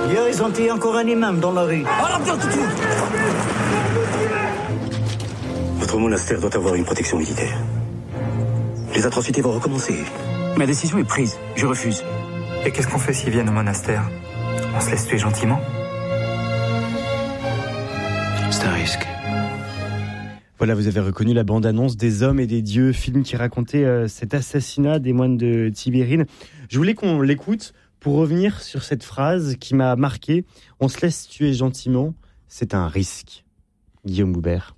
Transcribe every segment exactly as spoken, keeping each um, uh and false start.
Hier, ils ont tiré encore un imam dans la rue. Votre monastère doit avoir une protection militaire. Les atrocités vont recommencer. Ma décision est prise. Je refuse. Et qu'est-ce qu'on fait s'ils viennent au monastère? On se laisse tuer gentiment? C'est un risque. Voilà, vous avez reconnu la bande-annonce des Hommes et des Dieux, film qui racontait euh, cet assassinat des moines de Tibérine. Je voulais qu'on l'écoute pour revenir sur cette phrase qui m'a marqué. On se laisse tuer gentiment, c'est un risque. Guillaume Goubert.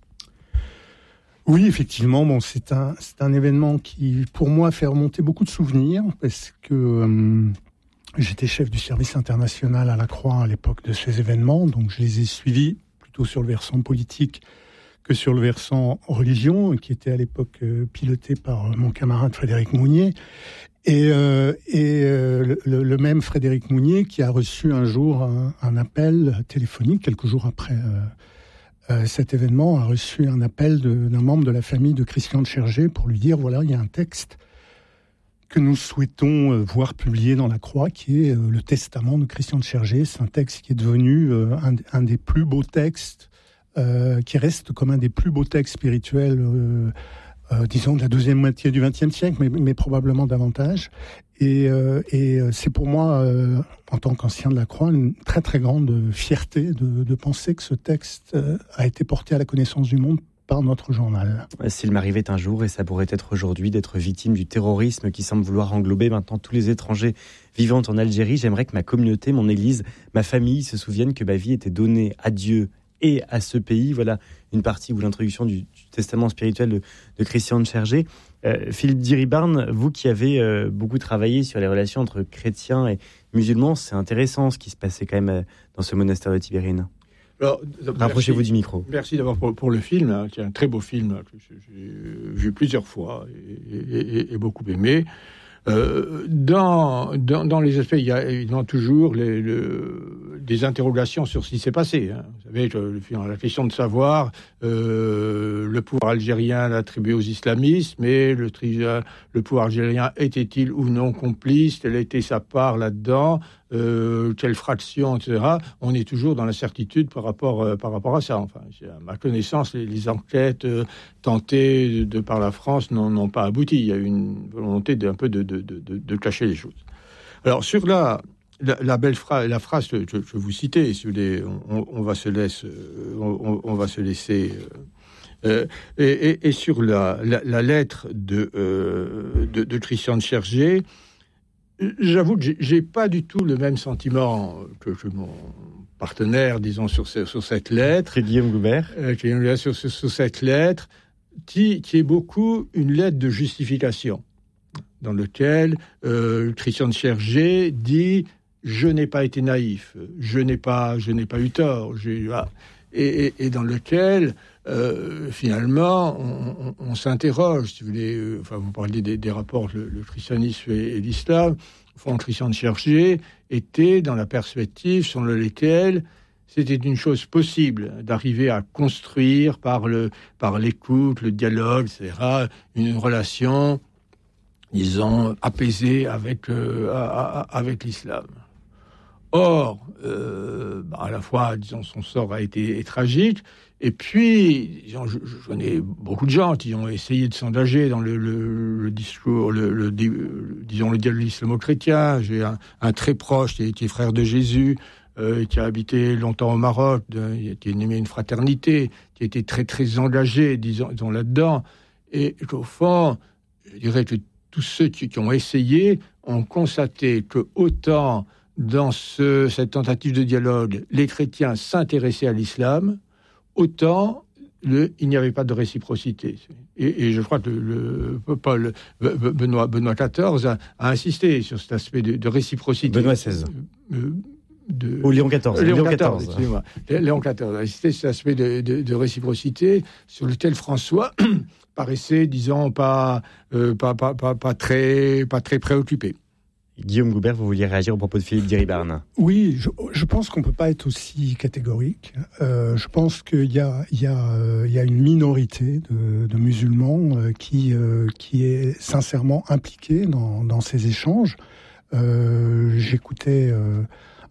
Oui, effectivement, bon, c'est un, c'est un événement qui, pour moi, fait remonter beaucoup de souvenirs, parce que euh, j'étais chef du service international à la Croix à l'époque de ces événements, donc je les ai suivis plutôt sur le versant politique que sur le versant religion, qui était à l'époque euh, piloté par euh, mon camarade Frédéric Mounier. Et, euh, et euh, le, le même Frédéric Mounier qui a reçu un jour un, un appel téléphonique, quelques jours après euh, euh, cet événement, a reçu un appel de, d'un membre de la famille de Christian de Chergé pour lui dire, voilà, il y a un texte que nous souhaitons euh, voir publié dans la Croix, qui est euh, le testament de Christian de Chergé. C'est un texte qui est devenu euh, un, un des plus beaux textes, euh, qui reste comme un des plus beaux textes spirituels euh, Euh, disons de la deuxième moitié du vingtième siècle, mais, mais probablement davantage. Et, euh, et c'est pour moi, euh, en tant qu'ancien de la Croix, une très très grande fierté de, de penser que ce texte euh, a été porté à la connaissance du monde par notre journal. S'il m'arrivait un jour, et ça pourrait être aujourd'hui, d'être victime du terrorisme qui semble vouloir englober maintenant tous les étrangers vivant en Algérie, j'aimerais que ma communauté, mon église, ma famille se souviennent que ma vie était donnée à Dieu et à ce pays. Voilà une partie ou l'introduction du, du testament spirituel de, de Christian de Chergé. Euh, Philippe Diribarne, vous qui avez euh, beaucoup travaillé sur les relations entre chrétiens et musulmans, c'est intéressant ce qui se passait quand même euh, dans ce monastère de Tibérine. Alors, rapprochez-vous merci, du micro. Merci d'abord pour, pour le film, hein, qui est un très beau film hein, que j'ai vu plusieurs fois et, et, et, et beaucoup aimé. Euh, dans, dans, dans les aspects, il y a évidemment toujours les, le, des interrogations sur ce qui s'est passé. Hein. Vous savez, le, la question de savoir euh, le pouvoir algérien l'attribuer aux islamistes, mais le, le pouvoir algérien était-il ou non complice? Quelle était sa part là-dedans? Euh, quelle fraction, et cetera. On est toujours dans l'incertitude par rapport, euh, par rapport à ça. Enfin, à ma connaissance, les, les enquêtes euh, tentées de, de par la France n'ont, n'ont pas abouti. Il y a eu une volonté d'un peu de, de, de, de cacher les choses. Alors, sur la, la, la belle phrase, la phrase que je, je vous citais, si vous voulez, on, on, va, se laisse, on, on va se laisser... Euh, et, et, et sur la, la, la lettre de, euh, de, de Christian de Chergé, j'avoue que j'ai, j'ai pas du tout le même sentiment que, que mon partenaire, disons, sur, ce, sur cette lettre. C'est Guillaume Goubert. Euh, sur, sur, sur cette lettre, qui, qui est beaucoup une lettre de justification, dans laquelle euh, Christian de Chergé dit « Je n'ai pas été naïf, je n'ai pas, je n'ai pas eu tort. » et, et, et dans lequel... Euh, finalement, on, on, on s'interroge, si vous voulez, euh, enfin, vous parliez des, des rapports, le, le christianisme et, et l'islam. Au fond, Christian de Chergé était dans la perspective selon laquelle c'était une chose possible d'arriver à construire par, le, par l'écoute, le dialogue, et cetera, une relation, disons, apaisée avec, euh, à, à, avec l'islam. Or, euh, bah, à la fois, disons, son sort a été tragique. Et puis, disons, je, je connais beaucoup de gens qui ont essayé de s'engager dans le, le, le discours, le, le, le, disons, le dialogue islamo-chrétien. J'ai un, un très proche qui est frère de Jésus, euh, qui a habité longtemps au Maroc, de, qui a aimé une fraternité, qui a été très, très engagé, disons, disons là-dedans. Et qu'au fond, je dirais que tous ceux qui, qui ont essayé ont constaté que autant dans ce, cette tentative de dialogue, les chrétiens s'intéressaient à l'islam, autant le, il n'y avait pas de réciprocité. Et, et je crois que le, Paul, Benoît, Benoît quatorze a, a insisté sur cet aspect de, de réciprocité. Benoît seize. Euh, de, Ou Léon quatorze. Léon Léon quatorze, quatorze. excusez-moi. Léon quatorze a insisté sur cet aspect de, de, de réciprocité sur lequel François paraissait, disons, pas, euh, pas, pas, pas, pas, très, pas très préoccupé. Guillaume Goubert, vous vouliez réagir au propos de Philippe Diribarne? Oui, je, je pense qu'on ne peut pas être aussi catégorique. Euh, je pense qu'il y a, il y a, euh, il y a une minorité de, de musulmans euh, qui, euh, qui est sincèrement impliquée dans, dans ces échanges. Euh, j'écoutais euh,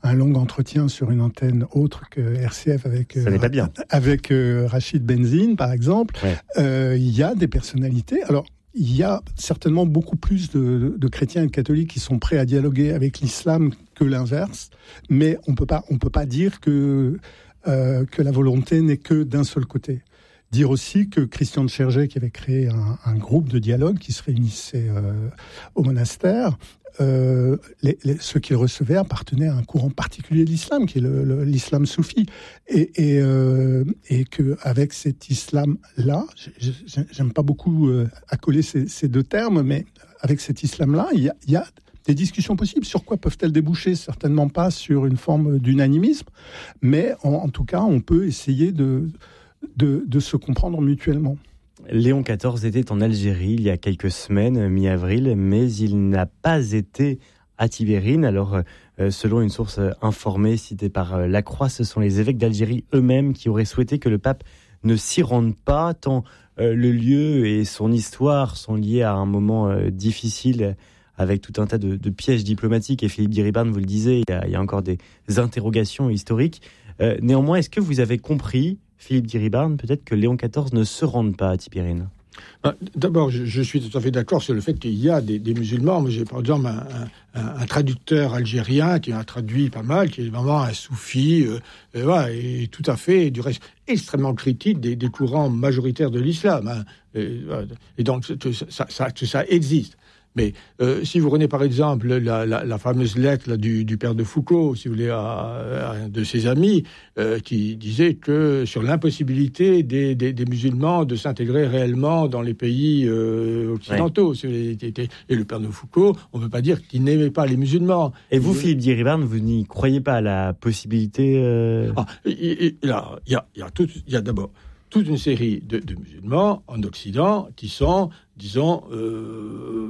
un long entretien sur une antenne autre que R C F avec, Ça euh, n'est pas bien. avec euh, Rachid Benzine, par exemple. Ouais. Euh, il y a des personnalités. Alors, il y a certainement beaucoup plus de, de chrétiens et de catholiques qui sont prêts à dialoguer avec l'islam que l'inverse, mais on peut pas, on peut pas dire que, euh, que la volonté n'est que d'un seul côté. Dire aussi que Christian de Chergé, qui avait créé un, un groupe de dialogue qui se réunissait euh, au monastère, euh, les, les, ceux qu'il recevait appartenaient à un courant particulier de l'islam, qui est le, le, l'islam soufi, et, et, euh, et qu'avec cet islam-là, j'aime pas beaucoup euh, accoler ces, ces deux termes, mais avec cet islam-là, il y a, il y a des discussions possibles. Sur quoi peuvent-elles déboucher ? Certainement pas sur une forme d'unanimisme, mais en, en tout cas, on peut essayer de De, de se comprendre mutuellement. Léon quatorze était en Algérie il y a quelques semaines, mi-avril, mais il n'a pas été à Tibérine. Alors, euh, selon une source informée citée par euh, La Croix, ce sont les évêques d'Algérie eux-mêmes qui auraient souhaité que le pape ne s'y rende pas, tant euh, le lieu et son histoire sont liés à un moment euh, difficile, avec tout un tas de, de pièges diplomatiques. Et Philippe Diribarne vous le disait, il y a, il y a encore des interrogations historiques. Euh, néanmoins, est-ce que vous avez compris, Philippe Diribarne, peut-être que Léon quatorze ne se rende pas à Tibérine ? D'abord, je, je suis tout à fait d'accord sur le fait qu'il y a des, des musulmans. Moi, j'ai par exemple un, un, un traducteur algérien qui a traduit pas mal, qui est vraiment un soufi, euh, et, voilà, et tout à fait, du reste, extrêmement critique des, des courants majoritaires de l'islam. Hein. Et, et donc, ça, ça, ça existe. Mais euh, si vous prenez par exemple la, la, la fameuse lettre là, du, du père de Foucault, si vous voulez, à, à un de ses amis, euh, qui disait que sur l'impossibilité des, des, des musulmans de s'intégrer réellement dans les pays euh, occidentaux. Ouais. Et le père de Foucault, on ne peut pas dire qu'il n'aimait pas les musulmans. Et vous, il... Philippe Diribarne, vous n'y croyez pas à la possibilité euh... ah, il y a, il y a, il y a, tout, il y a d'abord toute une série de, de musulmans en Occident qui sont, disons, euh,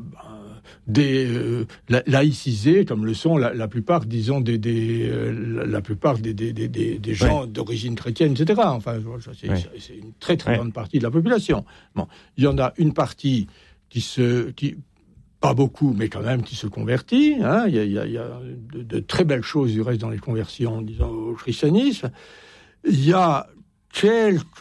des euh, laïcisés, comme le sont la, la plupart, disons, des, des euh, la plupart des, des, des, des gens ouais. d'origine chrétienne, et cetera. Enfin, c'est, ouais. c'est une très très ouais. grande partie de la population. Bon, il y en a une partie qui se, qui pas beaucoup, mais quand même qui se convertit. Hein. Il y a, il y a, il y a de, de très belles choses du reste dans les conversions, disons, au christianisme. Il y a quelques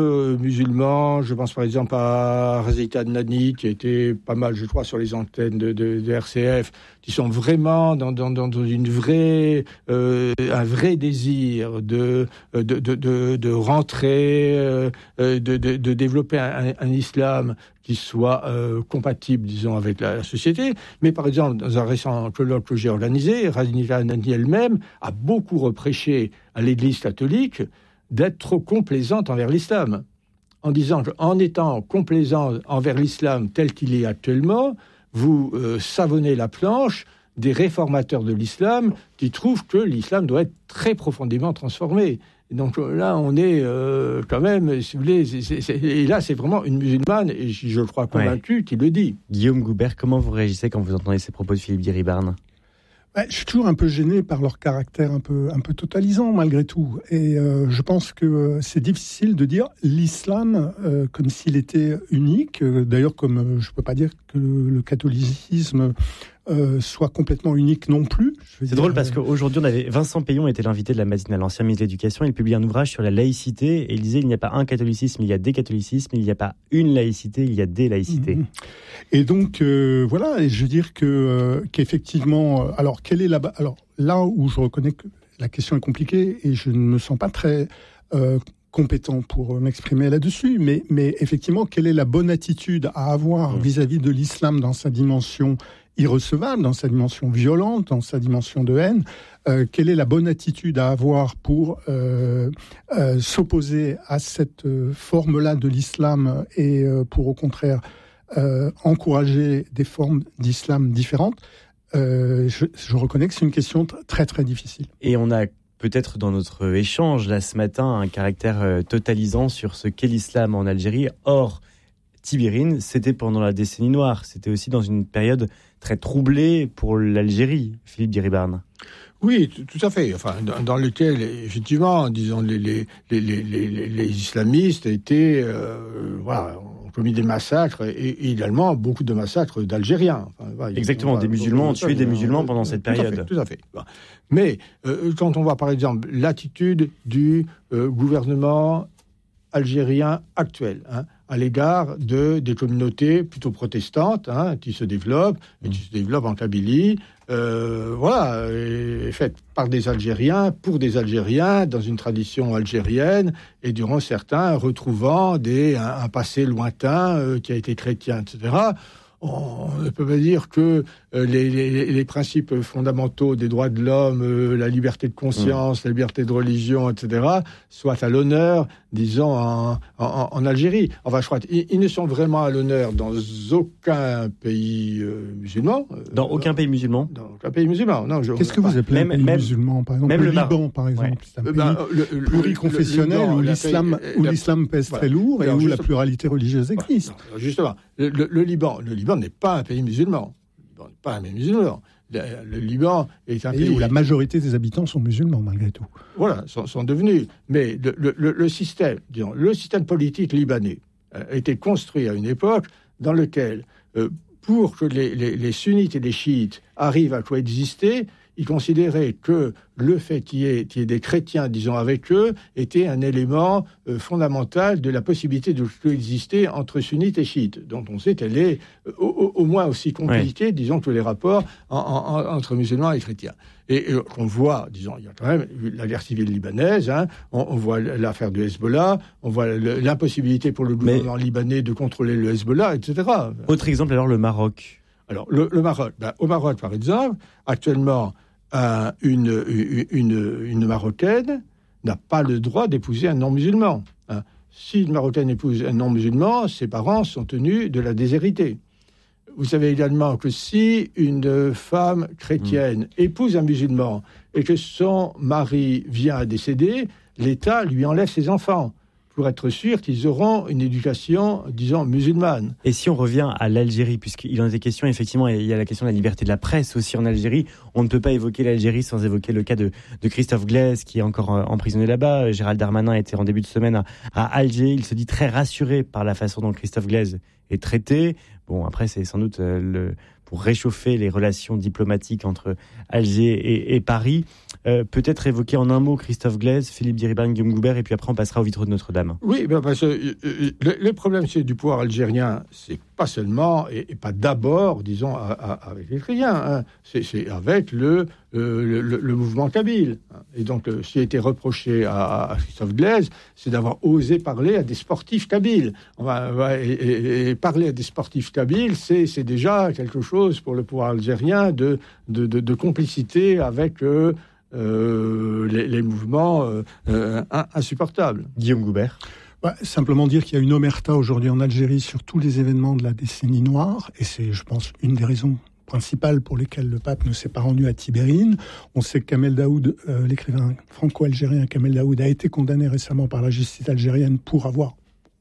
musulmans, je pense par exemple à Razita Nani, qui était pas mal, je crois, sur les antennes de, de, de R C F, qui sont vraiment dans, dans, dans une vraie, euh, un vrai désir de, de, de, de, de rentrer, euh, de, de, de développer un, un islam qui soit euh, compatible, disons, avec la, la société. Mais par exemple, dans un récent colloque que j'ai organisé, Razita Nani elle-même a beaucoup reproché à l'Église catholique d'être trop complaisante envers l'islam, en disant qu'en étant complaisant envers l'islam tel qu'il est actuellement, vous euh, savonnez la planche des réformateurs de l'islam qui trouvent que l'islam doit être très profondément transformé. Et donc là, on est euh, quand même, si vous voulez, c'est, c'est, c'est, et là, c'est vraiment une musulmane, et je le crois convaincu, ouais. qui le dit. Guillaume Goubert, comment vous réagissez quand vous entendez ces propos de Philippe Diribarne ? Ouais, je suis toujours un peu gêné par leur caractère un peu, un peu totalisant, malgré tout. Et euh, je pense que c'est difficile de dire l'islam euh, comme s'il était unique. D'ailleurs, comme euh, je ne peux pas dire que le, le catholicisme euh, soit complètement unique non plus. C'est dire, drôle parce qu'aujourd'hui, on avait Vincent Payon était l'invité de la matinale, l'ancien ministre de l'Éducation. Il publie un ouvrage sur la laïcité et il disait il n'y a pas un catholicisme, il y a des catholicismes, il n'y a pas une laïcité, il y a des laïcités. Mmh. Et donc, euh, voilà, et je veux dire que, euh, qu'effectivement, euh, alors, quelle est la, alors, là où je reconnais que la question est compliquée et je ne me sens pas très euh, compétent pour m'exprimer là-dessus, mais, mais effectivement, quelle est la bonne attitude à avoir mmh. vis-à-vis de l'islam dans sa dimension irrecevable, dans sa dimension violente, dans sa dimension de haine, euh, quelle est la bonne attitude à avoir pour euh, euh, s'opposer à cette euh, forme-là de l'islam et euh, pour au contraire euh, encourager des formes d'islam différentes, euh, je, je reconnais que c'est une question t- très très difficile. Et on a peut-être dans notre échange là ce matin un caractère euh, totalisant sur ce qu'est l'islam en Algérie. Or, Tibérine, c'était pendant la décennie noire. C'était aussi dans une période très troublée pour l'Algérie, Philippe Diribarne. Oui, tout à fait. Enfin, dans, dans lequel, effectivement, disons, les, les, les, les, les, les islamistes étaient, euh, voilà, commis des massacres, et, et également beaucoup de massacres d'Algériens. Enfin, voilà, Exactement, des musulmans ont tué des musulmans pendant cette période. Tout à fait. Tout à fait. Mais euh, quand on voit par exemple l'attitude du euh, gouvernement algérien actuel, hein, à l'égard de, des communautés plutôt protestantes, hein, qui se développent, et qui se développent en Kabylie, euh, voilà, et faite par des Algériens, pour des Algériens, dans une tradition algérienne, et durant certains retrouvant des, un, un passé lointain euh, qui a été chrétien, et cetera. On ne peut pas dire que euh, les, les, les principes fondamentaux des droits de l'homme, euh, la liberté de conscience, mmh. la liberté de religion, et cetera, soient à l'honneur, disons, en, en, en Algérie. Enfin, je crois qu'ils ils ne sont vraiment à l'honneur dans aucun pays euh, musulman. Dans euh, aucun pays musulman Dans aucun pays musulman, non. Je, Qu'est-ce que vous appelez même, un pays même, musulman, par exemple même le, le Liban, par exemple, ouais. c'est un pays ben, le, pluriconfessionnel le, le, où, l'islam, pays, où la, l'islam pèse voilà. très lourd et alors, où la pluralité religieuse existe. Non, justement, le, le, le Liban, le Liban n'est pas un pays musulman. Le Liban n'est pas un pays musulman. Le, le Liban est un pays, pays où la majorité des habitants sont musulmans, malgré tout. Voilà, sont, sont devenus. Mais le, le, le système, disons, le système politique libanais a été construit à une époque dans laquelle, euh, pour que les, les, les sunnites et les chiites arrivent à coexister, ils considéraient que le fait qu'il y ait, qu'il y ait des chrétiens, disons, avec eux, était un élément euh, fondamental de la possibilité de coexister entre sunnites et chiites, dont on sait qu'elle est euh, au, au moins aussi compliquée, ouais. disons, que les rapports en, en, entre musulmans et chrétiens. Et, et on voit, disons, il y a quand même la guerre civile libanaise, hein, on, on voit l'affaire du Hezbollah, on voit le, l'impossibilité pour le gouvernement Mais... libanais de contrôler le Hezbollah, et cetera. Autre exemple, alors, le Maroc. Alors, le, le Maroc, ben, au Maroc, par exemple, actuellement, euh, une, une, une Marocaine n'a pas le droit d'épouser un non-musulman. Hein. Si une Marocaine épouse un non-musulman, ses parents sont tenus de la déshériter. Vous savez également que si une femme chrétienne mmh. épouse un musulman et que son mari vient à décéder, l'État lui enlève ses enfants, pour être sûr qu'ils auront une éducation, disons, musulmane. Et si on revient à l'Algérie, puisqu'il en était question, effectivement, il y a la question de la liberté de la presse aussi en Algérie. On ne peut pas évoquer l'Algérie sans évoquer le cas de, de Christophe Glaise, qui est encore emprisonné là-bas. Gérald Darmanin était en début de semaine à, à Alger. Il se dit très rassuré par la façon dont Christophe Glaise est traité. Bon, après, c'est sans doute euh, le... pour réchauffer les relations diplomatiques entre Alger et, et Paris. Euh, peut-être évoquer en un mot Christophe Glaise, Philippe Diribarne, Guillaume Goubert, et puis après on passera au vitraux de Notre-Dame. Oui, ben parce que euh, le, le problème c'est du pouvoir algérien, c'est pas seulement et, et pas d'abord, disons, à, à, avec les chrétiens, hein. c'est, c'est avec le, euh, le, le mouvement kabyle. Et donc, euh, ce qui a été reproché à, à Christophe Glaise, c'est d'avoir osé parler à des sportifs kabyles. On va, on va, et, et, et parler à des sportifs kabyles, c'est, c'est déjà quelque chose pour le pouvoir algérien de, de, de, de complicité avec euh, euh, les, les mouvements euh, euh, insupportables. Guillaume Goubert. Bah, simplement dire qu'il y a une omerta aujourd'hui en Algérie sur tous les événements de la décennie noire, et c'est, je pense, une des raisons principales pour lesquelles le pape ne s'est pas rendu à Tibérine. On sait que Kamel Daoud, euh, l'écrivain franco-algérien Kamel Daoud, a été condamné récemment par la justice algérienne pour avoir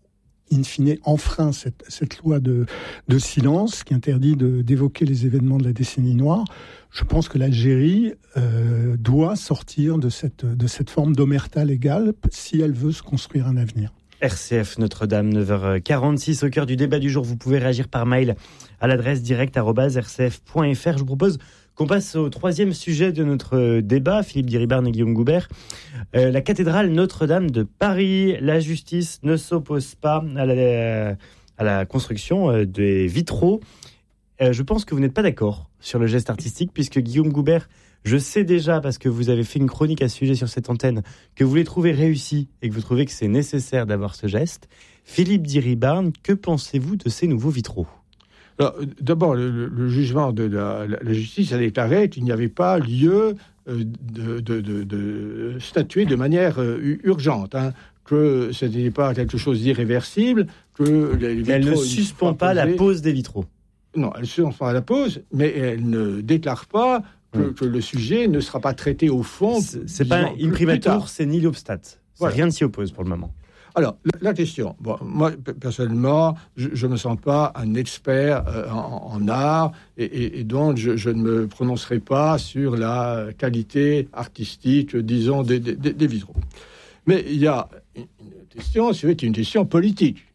in fine, enfreint cette, cette loi de, de silence qui interdit de, d'évoquer les événements de la décennie noire. Je pense que l'Algérie euh, doit sortir de cette, de cette forme d'omerta légale si elle veut se construire un avenir. R C F Notre-Dame, neuf heures quarante-six, au cœur du débat du jour. Vous pouvez réagir par mail à l'adresse direct arobase r c f point f r. Je vous propose qu'on passe au troisième sujet de notre débat, Philippe Diribarne et Guillaume Goubert. Euh, la cathédrale Notre-Dame de Paris. La justice ne s'oppose pas à la, à la construction des vitraux. Euh, je pense que vous n'êtes pas d'accord sur le geste artistique, puisque Guillaume Goubert, je sais déjà, parce que vous avez fait une chronique à ce sujet sur cette antenne, que vous les trouvez réussis et que vous trouvez que c'est nécessaire d'avoir ce geste. Philippe Diribarne, que pensez-vous de ces nouveaux vitraux ? Alors, d'abord, le, le jugement de la, la justice a déclaré qu'il n'y avait pas lieu euh, de, de, de, de statuer de manière euh, urgente, hein, que ce n'était pas quelque chose d'irréversible, que les vitraux... Elle ne suspend pas la pose des vitraux. Non, elle ne suspend pas la pose, mais elle ne déclare pas que, mmh. que le sujet ne sera pas traité au fond. C'est, c'est pas une primature, c'est ni l'obstat. Voilà. Rien ne s'y oppose pour le moment. Alors, la, la question, bon, moi, personnellement, je ne me sens pas un expert euh, en, en art, et, et, et donc je, je ne me prononcerai pas sur la qualité artistique, disons, des, des, des vitraux. Mais il y a une question, c'est une question politique.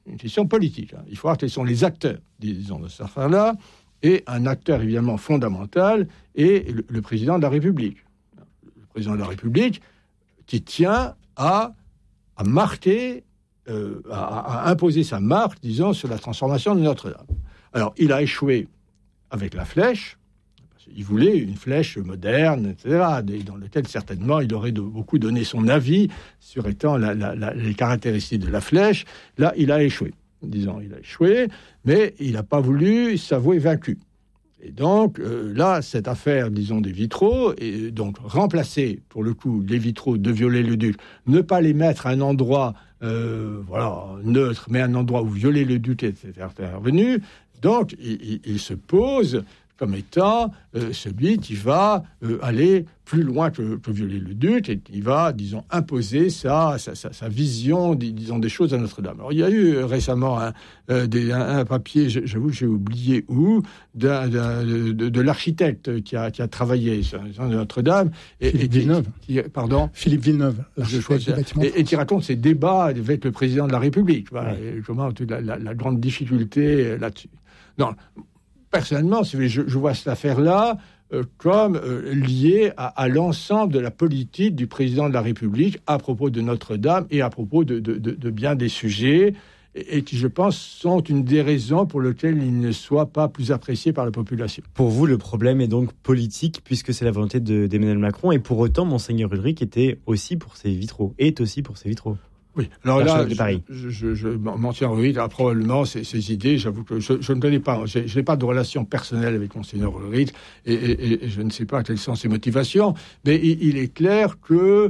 une question politique. Hein. Il faut voir quels sont les acteurs, disons, de cette affaire-là. Et un acteur, évidemment, fondamental est le, le président de la République. Le président de la République qui tient à, à marquer, euh, à, à imposer sa marque, disons, sur la transformation de Notre-Dame. Alors, il a échoué avec la flèche. Il voulait une flèche moderne, et cetera, dans laquelle, certainement, il aurait de, beaucoup donné son avis sur étant la, la, la, les caractéristiques de la flèche. Là, il a échoué. Disons, il a échoué, mais il n'a pas voulu s'avouer vaincu. Et donc, euh, là, cette affaire, disons, des vitraux, et donc remplacer, pour le coup, les vitraux de Viollet-le-Duc, ne pas les mettre à un endroit, euh, voilà, neutre, mais un endroit où Viollet-le-Duc était intervenu. Donc, il, il, il se pose comme étant euh, celui qui va euh, aller plus loin que, que Viollet-le-Duc et qui va, disons, imposer sa, sa, sa, sa vision, disons, des choses à Notre-Dame. Alors, il y a eu euh, récemment un, euh, des, un, un papier, j'avoue que j'ai oublié où, d'un, d'un, de, de l'architecte qui a, qui a travaillé sur Notre-Dame. Et, Philippe et qui, Villeneuve. Qui, pardon Philippe Villeneuve, l'architecte du bâtiment. Et, et qui raconte ses débats avec le président de la République. Voilà, ouais. Et comment la, la, la grande difficulté là-dessus. Non. Personnellement, je, je vois cette affaire-là euh, comme euh, liée à, à l'ensemble de la politique du président de la République à propos de Notre-Dame et à propos de, de, de, de bien des sujets, et, et qui, je pense, sont une des raisons pour lesquelles il ne soit pas plus apprécié par la population. Pour vous, le problème est donc politique, puisque c'est la volonté de, d'Emmanuel Macron, et pour autant, Monseigneur Ulrich était aussi pour ses vitraux, est aussi pour ses vitraux. Oui, alors là, de Paris. je, je, je m'en tiens Ulrich, alors probablement ces, ces idées, j'avoue que je, je ne connais pas, je n'ai pas de relation personnelle avec Monseigneur Ulrich, et, et, et je ne sais pas quelles sont ses motivations, mais il, il est clair que,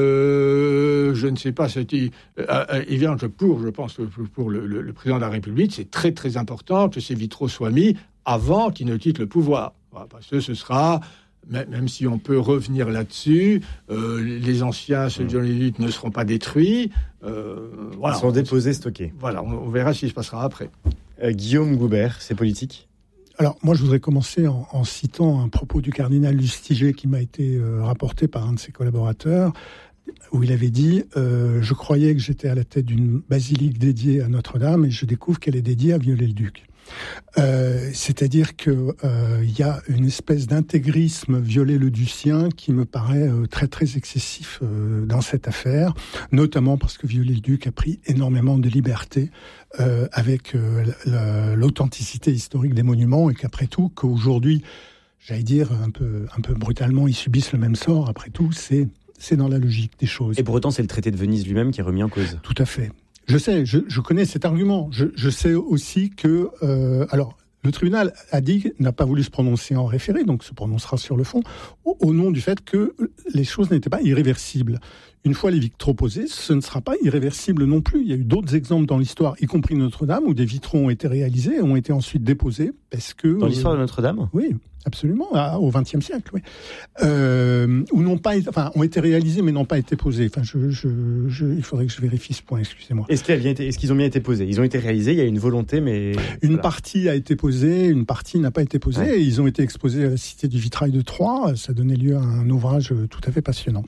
euh, je ne sais pas, c'est, euh, évidemment que pour, je pense que pour le, le, le président de la République, c'est très très important que ces vitraux soient mis avant qu'il ne quitte le pouvoir, voilà, parce que ce sera... Même si on peut revenir là-dessus, euh, les anciens, ceux de Viollet-le-Duc, ne seront pas détruits. Euh, voilà. Ils sont déposés, stockés. Voilà, on, on verra ce qui se passera après. Euh, Guillaume Goubert, c'est politique ? Alors, moi, je voudrais commencer en, en citant un propos du cardinal Lustiger qui m'a été euh, rapporté par un de ses collaborateurs, où il avait dit euh, « Je croyais que j'étais à la tête d'une basilique dédiée à Notre-Dame et je découvre qu'elle est dédiée à Viollet-le-Duc. » Euh, c'est-à-dire que euh, y a une espèce d'intégrisme Viollet-le-Ducien qui me paraît euh, très très excessif euh, dans cette affaire, notamment parce que Viollet-le-Duc a pris énormément de liberté euh, avec euh, l'authenticité historique des monuments, et qu'après tout, qu'aujourd'hui, j'allais dire un peu un peu brutalement, ils subissent le même sort. Après tout, c'est c'est dans la logique des choses. Et pour autant, c'est le traité de Venise lui-même qui est remis en cause. Tout à fait. Je sais, je, je connais cet argument. Je, je sais aussi que, euh, alors, le tribunal a dit, n'a pas voulu se prononcer en référé, donc se prononcera sur le fond, au, au nom du fait que les choses n'étaient pas irréversibles. Une fois les vitraux posés, ce ne sera pas irréversible non plus. Il y a eu d'autres exemples dans l'histoire, y compris Notre-Dame, où des vitraux ont été réalisés et ont été ensuite déposés parce que... Dans l'histoire de Notre-Dame ? Oui, absolument, à, au vingtième siècle, oui. Euh, ou n'ont pas été, enfin, ont été réalisés mais n'ont pas été posés. Enfin, je, je, je, il faudrait que je vérifie ce point, excusez-moi. Est-ce, qu'il a bien été, est-ce qu'ils ont bien été posés ? Ils ont été réalisés, il y a une volonté, mais... Une voilà. partie a été posée, une partie n'a pas été posée, ouais. Et ils ont été exposés à la Cité du Vitrail de Troyes. Ça donnait lieu à un ouvrage tout à fait passionnant.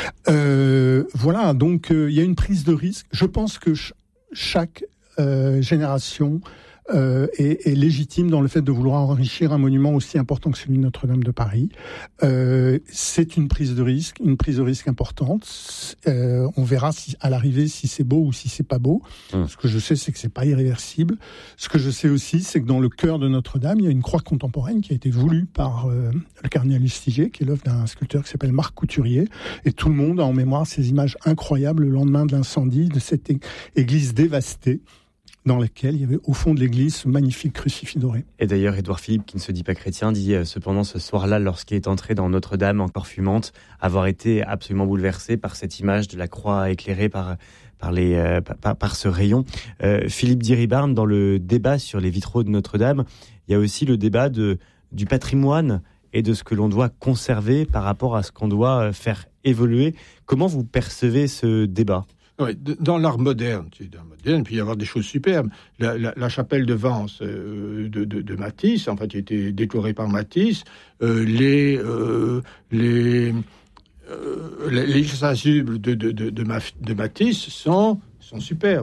Euh, voilà, donc il euh, y a une prise de risque. Je pense que ch- chaque euh, génération euh, est, est légitime dans le fait de vouloir enrichir un monument aussi important que celui de Notre-Dame de Paris. Euh, c'est une prise de risque, une prise de risque importante. Euh, on verra si, à l'arrivée si c'est beau ou si c'est pas beau. Mmh. Ce que je sais, c'est que c'est pas irréversible. Ce que je sais aussi, c'est que dans le cœur de Notre-Dame, il y a une croix contemporaine qui a été voulue par euh, le cardinal Lustiger, qui est l'œuvre d'un sculpteur qui s'appelle Marc Couturier. Et tout le monde a en mémoire ces images incroyables le lendemain de l'incendie de cette é- église dévastée, dans laquelle il y avait au fond de l'église ce magnifique crucifix doré. Et d'ailleurs, Édouard Philippe, qui ne se dit pas chrétien, dit euh, cependant ce soir-là, lorsqu'il est entré dans Notre-Dame, encore fumante, avoir été absolument bouleversé par cette image de la croix éclairée par, par, les, euh, par, par ce rayon. Euh, Philippe Diribarne, dans le débat sur les vitraux de Notre-Dame, il y a aussi le débat de, du patrimoine et de ce que l'on doit conserver par rapport à ce qu'on doit faire évoluer. Comment vous percevez ce débat ? Oui, dans l'art moderne, dans l'art moderne, il peut y avoir des choses superbes. La, la, la chapelle de Vence euh, de, de, de Matisse, en fait, qui a été décorée par Matisse, euh, les euh, les euh, les illustrations de de, de, de, de Matisse sont sont superbes.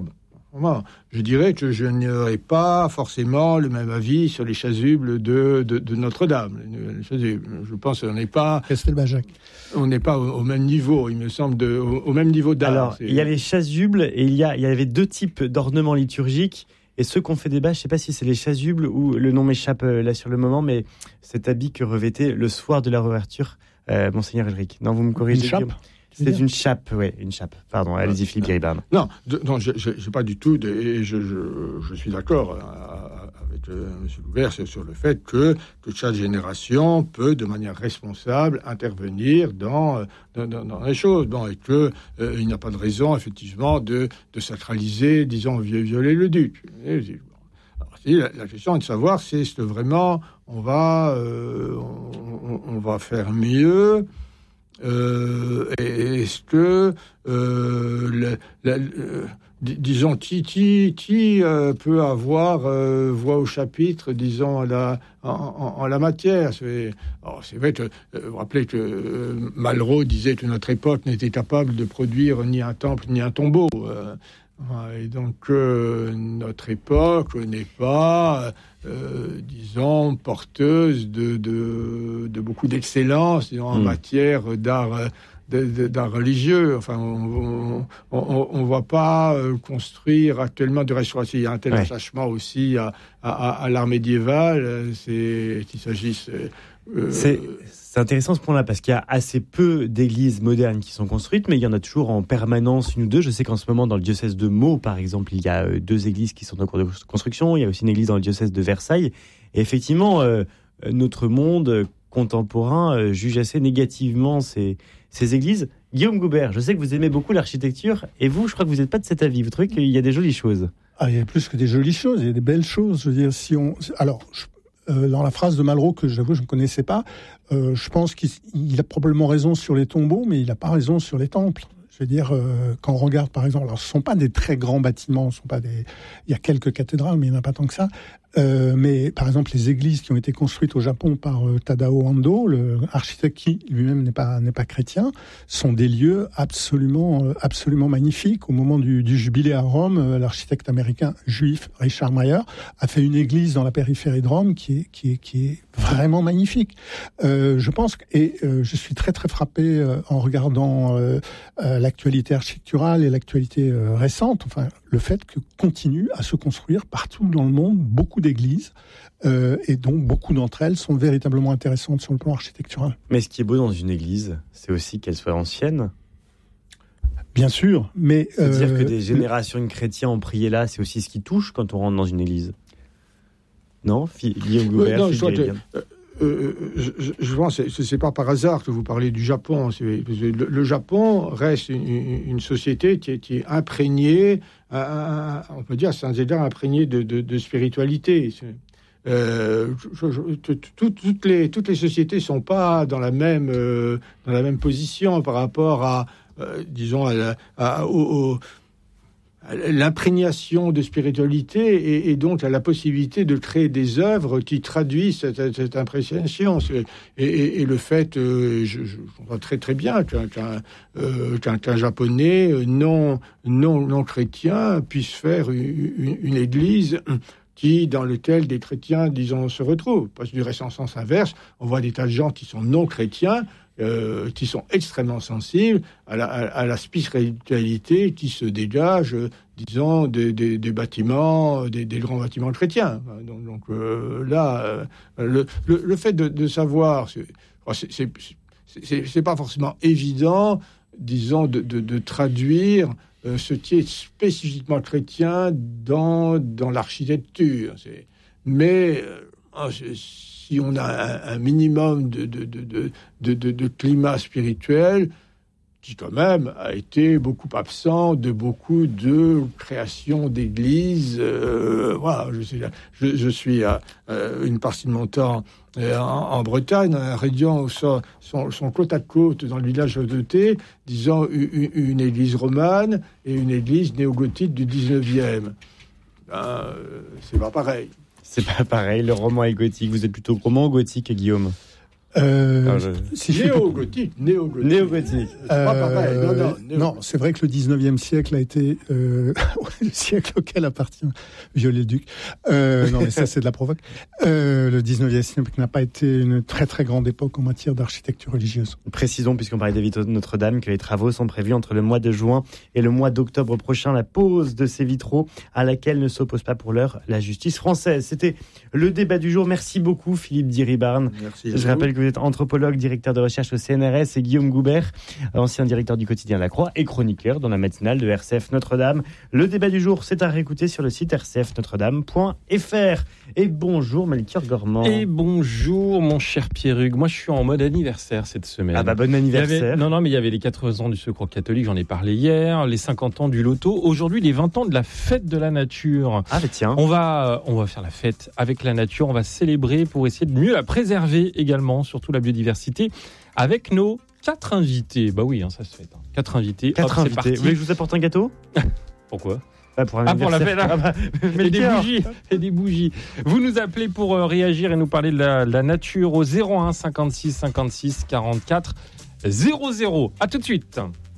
Vraiment. Je dirais que je n'aurais pas forcément le même avis sur les chasubles de, de, de Notre-Dame. Les chasubles. Je pense qu'on n'est pas... Castelbajac. On n'est pas au, au même niveau, il me semble, de, au, au même niveau d'art. Alors, c'est... il y a les chasubles et il y, a, il y avait deux types d'ornements liturgiques. Et ceux qu'on fait débat, je ne sais pas si c'est les chasubles ou le nom m'échappe euh, là sur le moment, mais cet habit que revêtait le soir de la réouverture, euh, Monseigneur Ulrich. Non, vous me corrigez. Une chape. C'est une chape, oui, une chape. Pardon, allez-y, Philippe Guéribard. Non, de, non, je n'ai pas du tout, de, et je, je, je suis d'accord avec euh, M. Loubert sur le fait que, que chaque génération peut, de manière responsable, intervenir dans, dans, dans les choses. Bon, et qu'il euh, n'y a pas de raison, effectivement, de, de sacraliser, disons, violer le duc. Et, alors, si, la, la question est de savoir si est-ce que vraiment on va, euh, on, on va faire mieux. Euh, est-ce que, euh, la, la, euh, disons, qui, qui, qui euh, peut avoir euh, voix au chapitre, disons, en la, en, en, en la matière. C'est, alors, c'est vrai que, euh, vous rappelez que euh, Malraux disait que notre époque n'était capable de produire ni un temple ni un tombeau. Euh, et donc, euh, notre époque n'est pas, euh, disons, porteuse de, de, de beaucoup d'excellence, disons, en mmh. matière d'art, de, de, d'art religieux. Enfin, on ne va pas euh, construire actuellement de restauration. Il y a un tel ouais. attachement aussi à, à, à l'art médiéval. C'est, qu'il s'agisse... Euh, c'est, c'est intéressant ce point-là, parce qu'il y a assez peu d'églises modernes qui sont construites, mais il y en a toujours en permanence une ou deux. Je sais qu'en ce moment, dans le diocèse de Meaux, par exemple, il y a deux églises qui sont en cours de construction. Il y a aussi une église dans le diocèse de Versailles. Et effectivement, euh, notre monde contemporain euh, juge assez négativement ces, ces églises. Guillaume Goubert, je sais que vous aimez beaucoup l'architecture, et vous, je crois que vous n'êtes pas de cet avis. Vous trouvez qu'il y a des jolies choses? Ah, il y a plus que des jolies choses, il y a des belles choses. Je veux dire, si on... Alors... Je... Euh, dans la phrase de Malraux, que j'avoue je ne connaissais pas, euh, je pense qu'il il a probablement raison sur les tombeaux, mais il n'a pas raison sur les temples. Je veux dire, euh, quand on regarde par exemple, alors ce ne sont pas des très grands bâtiments, ce sont pas des... il y a quelques cathédrales, mais il n'y en a pas tant que ça. Euh, mais par exemple, les églises qui ont été construites au Japon par euh, Tadao Ando, l'architecte qui lui-même n'est pas, n'est pas chrétien, sont des lieux absolument, euh, absolument magnifiques. Au moment du, du jubilé à Rome, euh, l'architecte américain juif Richard Mayer a fait une église dans la périphérie de Rome qui est, qui est, qui est vraiment magnifique. Euh, je pense que, et euh, je suis très très frappé euh, en regardant euh, euh, l'actualité architecturale et l'actualité euh, récente, enfin le fait que continue à se construire partout dans le monde beaucoup d'églises, euh, et dont beaucoup d'entre elles sont véritablement intéressantes sur le plan architectural. Mais ce qui est beau dans une église, c'est aussi qu'elle soit ancienne. Bien sûr, mais... C'est-à-dire euh, que des générations de chrétiens ont prié là, c'est aussi ce qui touche quand on rentre dans une église. Non, Guillaume Goubert, non, je, que, euh, euh, je, je pense que ce n'est pas par hasard que vous parlez du Japon. C'est, le, le Japon reste une, une société qui est, qui est imprégnée, à, à, on peut dire, sans égard, imprégnée de, de, de spiritualité. Euh, je, je, tout, toutes, les, toutes les sociétés ne sont pas dans la même, euh, dans la même position par rapport à, euh, disons, à, la, à, au, au l'imprégnation de spiritualité et, et donc à la possibilité de créer des œuvres qui traduisent cette, cette imprégnation. Et, et, et le fait, euh, je, je vois très très bien qu'un, qu'un, euh, qu'un, qu'un japonais non, non, non chrétien puisse faire une, une, une église qui, dans lequel des chrétiens, disons, se retrouvent. Parce que du reste, en sens inverse, on voit des tas de gens qui sont non chrétiens, Euh, qui sont extrêmement sensibles à la, à, à la spiritualité qui se dégage, euh, disons, des, des, des bâtiments, des, des grands bâtiments chrétiens. Donc, donc euh, là, euh, le, le, le fait de, de savoir, c'est, c'est, c'est, c'est pas forcément évident, disons, de, de, de traduire euh, ce qui est spécifiquement chrétien dans, dans l'architecture. C'est, mais euh, c'est, si on a un, un minimum de, de, de, de, de, de climat spirituel, qui quand même a été beaucoup absent de beaucoup de créations d'églises. Euh, voilà, je suis, je, je suis à euh, une partie de mon temps euh, en, en Bretagne, dans la région où sont, sont, sont côte à côte, dans le village de Thé, disons une, une église romane et une église néogothique du dix-neuvième. Ben, c'est pas pareil. C'est pas pareil, le roman et gothique. Vous êtes plutôt roman ou gothique, Guillaume? Euh, Ah, je- si je fais- Néo-gothique, néo-gothique. Néo-gothique. C'est pas pareil. Non, non, Euh, néo- non, c'est vrai que le dix-neuvième siècle a été euh, le siècle auquel appartient Viollet-le-Duc. Euh, non, mais ça, c'est de la provoque. Euh, le dix-neuvième siècle n'a pas été une très très grande époque en matière d'architecture religieuse. Précisons, puisqu'on parlait des vitraux de Notre-Dame, que les travaux sont prévus entre le mois de juin et le mois d'octobre prochain. La pose de ces vitraux à laquelle ne s'oppose pas pour l'heure la justice française. C'était le débat du jour. Merci beaucoup, Philippe Diribarne. Merci. Je rappelle que vous êtes anthropologue, directeur de recherche au C N R S, et Guillaume Goubert, ancien directeur du quotidien La Croix et chroniqueur dans la matinale de R C F Notre-Dame. Le débat du jour, c'est à réécouter sur le site r c f notre dame point f r. Et bonjour Melchior Gormand. Et bonjour mon cher Pierre-Hugues. Moi je suis en mode anniversaire cette semaine. Ah bah bon Il y anniversaire. avait- non, non, mais il y avait les quatre-vingts ans du Secours catholique, j'en ai parlé hier, les cinquante ans du loto, aujourd'hui les vingt ans de la fête de la nature. Ah bah tiens. On va, on va faire la fête avec la nature, on va célébrer pour essayer de mieux la préserver également, surtout la biodiversité, avec nos quatre invités. Bah oui, hein, ça se fait. hein. Quatre invités. Quatre Hop, c'est invités. parti. Vous voulez que je vous apporte un gâteau? Pourquoi? Ah, pour, un Ah, pour la anniversaire. fête, Ah bah, Et des Melchior. bougies, et des bougies. Vous nous appelez pour euh, réagir et nous parler de la, de la nature au zéro un cinquante-six cinquante-six quarante-quatre zéro zéro. À tout de suite.